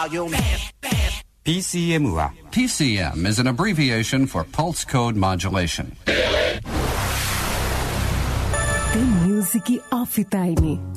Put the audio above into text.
PCM は PCM is an abbreviation for Pulse Code Modulation. The Music Off Time.